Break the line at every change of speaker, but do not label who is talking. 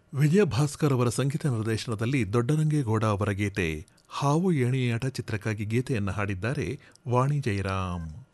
ವಿಜಯ ಭಾಸ್ಕರ್ ಅವರ ಸಂಗೀತ ನಿರ್ದೇಶನದಲ್ಲಿ ದೊಡ್ಡರಂಗೇಗೌಡ ಅವರ ಗೀತೆ ಹಾವು ಏಣಿಯಾಟ ಚಿತ್ರಕ್ಕಾಗಿ ಗೀತೆಯನ್ನು ಹಾಡಿದ್ದಾರೆ ವಾಣಿ ಜಯರಾಮ್.